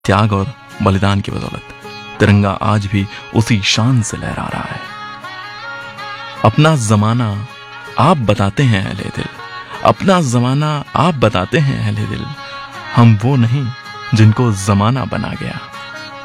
त्याग और बलिदान की बदौलत तिरंगा आज भी उसी शान से लहरा रहा है। अपना जमाना आप बताते हैं अहले दिल, अपना जमाना आप बताते हैं अहले दिल, हम वो नहीं जिनको जमाना बना गया।